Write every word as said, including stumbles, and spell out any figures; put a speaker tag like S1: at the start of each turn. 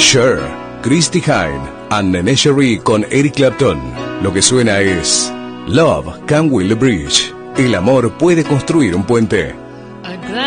S1: Cher, Christy Hynde and Nene Cherry con Eric Clapton. Lo que suena es Love Can Build a Bridge. El amor puede construir un puente.